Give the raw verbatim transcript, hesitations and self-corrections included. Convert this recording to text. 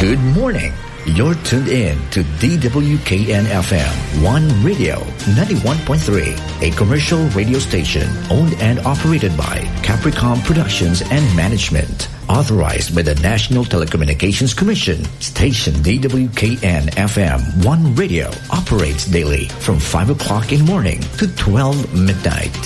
Good morning. You're tuned in to D W K N F M One Radio ninety-one point three, a commercial radio station owned and operated by Capricorn Productions and Management. Authorized by the National Telecommunications Commission, station D W K N F M One Radio operates daily from five o'clock in the morning to twelve midnight.